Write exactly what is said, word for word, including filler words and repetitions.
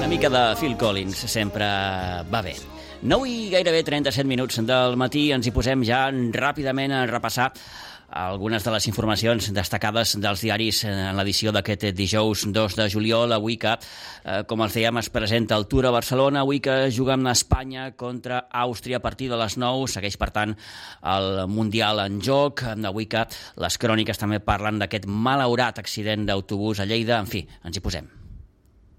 Una mica de Phil Collins sempre va bé. nou i gairebé trenta-set minuts del matí, ens hi posem ja ràpidament a repassar algunes de les informacions destacades dels diaris en l'edició d'aquest dijous dos de juliol. Avui que, eh, com els dèiem, es presenta el Tour a Barcelona, avui que juguem a Espanya contra Àustria a partir de les nou, segueix per tant el Mundial en joc, avui que les cròniques també parlen d'aquest malaurat accident d'autobús a Lleida. En fi, ens hi posem.